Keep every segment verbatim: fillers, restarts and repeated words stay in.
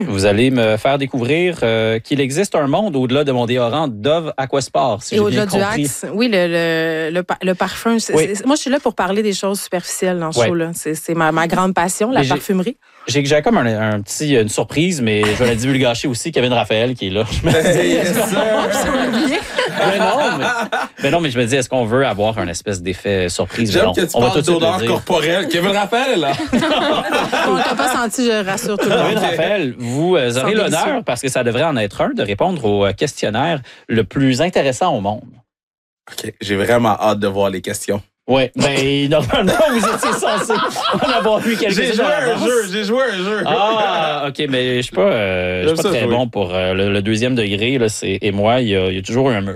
Vous allez me faire découvrir euh, qu'il existe un monde au-delà de mon déodorant Dove Aquasport, si Et j'ai au-delà bien du compris. Axe, oui, le, le, le, le parfum. C'est, Oui. c'est, moi, je suis là pour parler des choses superficielles dans le Ouais. show. Là. C'est, c'est ma, ma grande passion, la Mais j'ai- parfumerie. J'ai, j'ai comme un, un petit, une surprise, mais je vais la divulgacher aussi, Kevin Raphaël qui est là. Je me dis, est-ce qu'on- mais non, mais, mais non, mais je me dis, est-ce qu'on veut avoir un espèce d'effet surprise? J'aime Non, que tu on va parles tout de suite le d'odeur dire. corporelle. Kevin Raphaël, là. On t'a pas senti, je rassure tout le monde. Kevin Raphaël, vous euh, Sans aurez l'honneur, délicieux. parce que ça devrait en être un, de répondre au euh, questionnaire le plus intéressant au monde. OK, j'ai vraiment hâte de voir les questions. Oui, mais normalement, vous étiez censé en avoir vu quelques-uns. J'ai joué à un jeu, j'ai joué à un jeu. Ah, OK, mais je suis pas, euh, je suis J'aime pas ça très jouer. bon pour euh, le, le deuxième degré. Là, c'est, et moi, il y, a, il y a toujours eu un mur.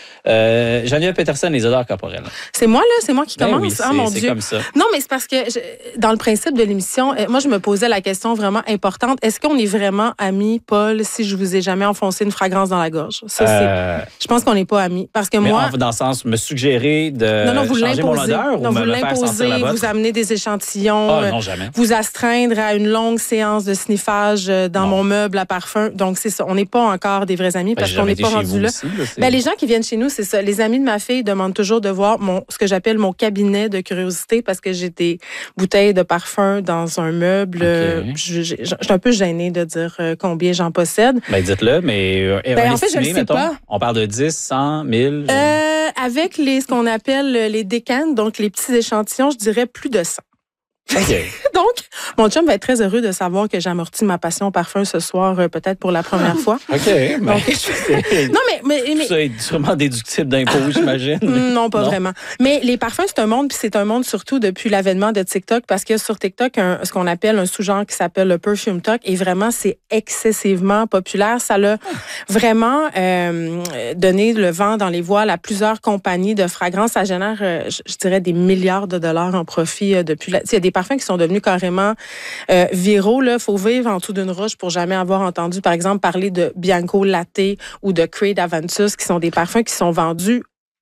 Euh, Geneviève Peterson, les odeurs corporelles. C'est moi, là? C'est moi qui Ben commence? oui, ah, c'est- mon c'est Dieu. comme ça. Non, mais c'est parce que je- dans le principe de l'émission, euh, moi, je me posais la question vraiment importante. Est-ce qu'on est vraiment amis, Paul, si je vous ai jamais enfoncé une fragrance dans la gorge? Ça, Euh, c'est, je pense qu'on n'est pas amis. Parce que mais moi... en- dans le sens, me suggérer de non, non, vous changer mon l'imposez. odeur Non, ou vous me, me faire sentir l'imposez, la vôtre? vous amenez des échantillons. Ah, euh, non, jamais. vous astreindre à une longue séance de sniffage euh, dans Non. mon meuble à parfum. Donc, c'est ça. On n'est pas encore des vrais amis Ben, parce j'ai qu'on jamais n'est été pas chez rendu vous là. aussi, là, c'est- Ben, les gens qui viennent chez nous, c'est ça. Les amis de ma fille demandent toujours de voir mon, ce que j'appelle mon cabinet de curiosité parce que j'ai des bouteilles de parfum dans un meuble. Euh, Je, je- je suis un peu gênée de dire euh, combien j'en possède. Ben, dites-le, mais euh, Ben, un en fait, je estimé, le sais mettons. pas. On parle de dix, cent, mille. Euh, avec les, ce qu'on appelle les décanes, donc les petits échantillons, je dirais plus de cent. OK. Donc, mon chum va être très heureux de savoir que j'amortis ma passion parfum ce soir, euh, peut-être pour la première fois. OK. Ben, Donc, je- non, mais, mais, mais- ça est sûrement déductible d'impôts, j'imagine. Mm, Non, pas Non? vraiment. Mais les parfums, c'est un monde, puis c'est un monde surtout depuis l'avènement de TikTok, parce qu'il y a sur TikTok un- ce qu'on appelle un sous-genre qui s'appelle le perfume talk, et vraiment, c'est excessivement populaire. Ça l'a vraiment euh, donné le vent dans les voiles à plusieurs compagnies de fragrances. Ça génère, euh, je, je dirais, des milliards de dollars en profit euh, depuis. La... Il y a des parfums qui sont devenus carrément euh, viraux. Il faut vivre en dessous d'une roche pour jamais avoir entendu, par exemple, parler de Bianco Latte ou de Creed Aventus, qui sont des parfums qui sont vendus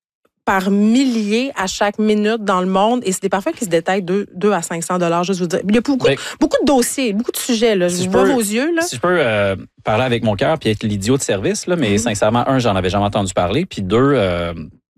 par milliers à chaque minute dans le monde. Et c'est des parfums qui se détaillent de deux à cinq cents dollars, juste vous dire. Il y a beaucoup, Ben, beaucoup de dossiers, beaucoup de sujets. Là. si je je vois peux- vos yeux. Là. Si je peux euh, parler avec mon cœur puis être l'idiot de service, là, mais Mhm. sincèrement, un, j'en avais jamais entendu parler. Puis deux, euh,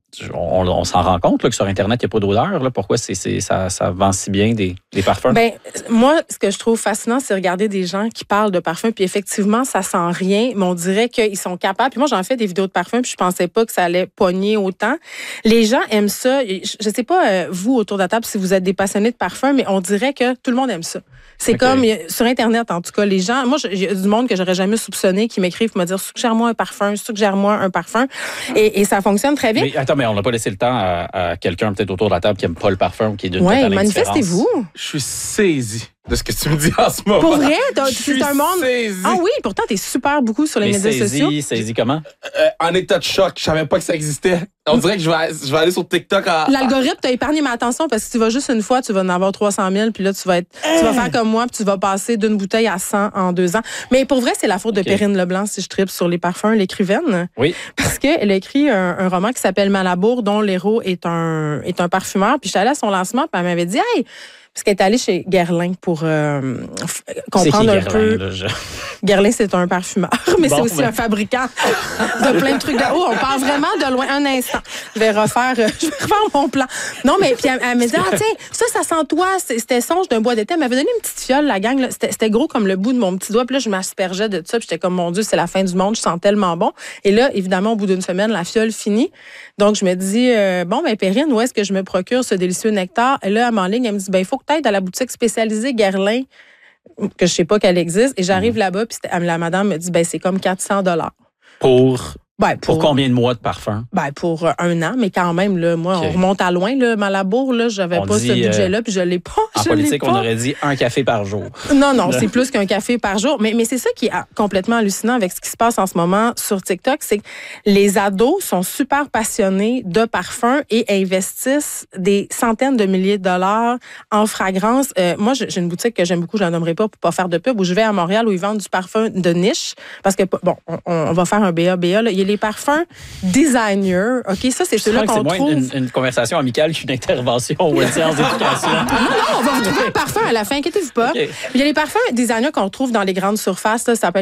on, on s'en rend compte là, que sur Internet, il n'y a pas d'odeur. Là. Pourquoi c'est, c'est, ça, ça vend si bien des, des parfums? Ben, moi, ce que je trouve fascinant, c'est regarder des gens qui parlent de parfums, puis effectivement, ça sent rien, mais on dirait qu'ils sont capables. Puis moi, j'en fais des vidéos de parfums, puis je pensais pas que ça allait pogner autant. Les gens aiment ça. Je je sais pas, euh, vous, autour de la table, si vous êtes des passionnés de parfums, mais on dirait que tout le monde aime ça. C'est Ok. comme, il y a- sur Internet, en tout cas, les gens... Moi, il y a du monde que j'aurais jamais soupçonné qui m'écrivent pour me dire « Suggère-moi un parfum, suggère-moi un parfum. » Et, et ça fonctionne très bien. Mais attends, mais on n'a pas laissé le temps à, à quelqu'un peut-être autour de la table qui n'aime pas le parfum ou qui est d'une Ouais, totale indifférence. manifestez-vous. Je suis saisi de ce que tu me dis en ce moment. Pour vrai, t'as- Je suis c'est un monde... saisi. Ah oui, pourtant, t'es super beaucoup sur les Mais médias sociaux. saisi, saisi comment? Euh, en état de choc, je savais pas que ça existait. On dirait que je vais, je vais aller sur TikTok à... L'algorithme t'a épargné ma attention parce que si tu vas juste une fois, tu vas en avoir trois cent mille, puis là, tu vas être, tu vas faire comme moi, puis tu vas passer d'une bouteille à cent en deux ans. Mais pour vrai, c'est la faute Ok. de Perrine Leblanc si je tripe sur les parfums, l'écrivaine. Oui. Parce qu'elle a écrit un, un roman qui s'appelle Malabour, dont l'héros est un, est un parfumeur. Puis je suis allée à son lancement, puis elle m'avait dit, hey, parce qu'elle est allée chez Guerlain pour euh, f- comprendre c'est un qui, peu. Guerlain, là, je- Guerlain, c'est un parfumeur, mais Bon, c'est aussi ben. un fabricant de plein de trucs. De... Oh, on part vraiment de loin. Un instant. Je vais refaire, euh, je vais refaire mon plan. Non, mais puis elle, elle me dit, ah, tiens, ça, ça sent toi. C'est- C'était songe d'un bois d'été. Elle m'avait donné une petite fiole, la gang. là. C'était c'était gros comme le bout de mon petit doigt. Puis là, je m'aspergeais de ça. Puis j'étais comme, mon Dieu, c'est la fin du monde. Je sens tellement bon. Et là, évidemment, au bout d'une semaine, la fiole finit. Donc, je me dis, euh, bon, ben, Perrine, où est-ce que je me procure ce délicieux nectar? Et là, elle m'enligne, elle me dit, ben, il faut que tu ailles à la boutique spécialisée Guerlain, que je sais pas qu'elle existe. Et j'arrive là-bas, puis c'était- la madame me dit, ben, c'est comme quatre cents dollars. Pour, Ben, pour pour, combien de mois de parfum? ben, pour euh, un an, mais quand même, là, moi, Ok. on remonte à loin, là, Malabour, là, j'avais On pas dit, ce euh, budget-là, puis je l'ai pas. En je l'ai politique, pas. on aurait dit un café par jour. Non, non, c'est plus qu'un café par jour. Mais, mais c'est ça qui est ah, complètement hallucinant avec ce qui se passe en ce moment sur TikTok, c'est que les ados sont super passionnés de parfums et investissent des centaines de milliers de dollars en fragrance. Euh, moi, j'ai j'ai une boutique que j'aime beaucoup, je la nommerai pas pour pas faire de pub, où je vais à Montréal où ils vendent du parfum de niche. Parce que, bon, on, on va faire un B A B A. Là. Il y a les parfums designer. OK, ça, c'est Je ceux-là crois que qu'on c'est moins trouve. une, une conversation amicale qu'une intervention ou une séance d'éducation. Non, on va vous trouver un parfum à la fin, inquiétez-vous pas. OK. Il y a les parfums designers qu'on trouve dans les grandes surfaces. Là, ça peut être